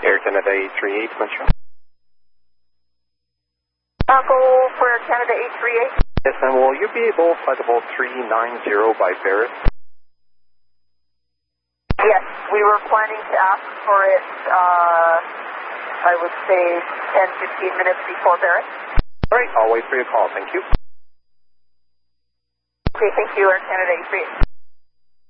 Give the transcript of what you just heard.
Air Canada 838, Montreal. I'll go for Canada 838. Yes, and will you be able to fly the Volt 390 by Barrett? Yes, we were planning to ask for it, I would say 10, 15 minutes before Barrett. All right, I'll wait for your call. Thank you. Okay, thank you, Air Canada 838.